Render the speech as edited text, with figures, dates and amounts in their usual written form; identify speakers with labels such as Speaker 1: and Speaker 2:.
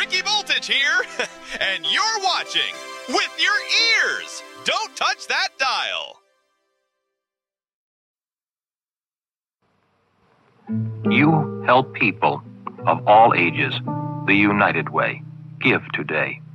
Speaker 1: Mickey Voltage here, and you're watching with your ears. Don't touch that dial.
Speaker 2: You help people of all ages the United Way. Give today.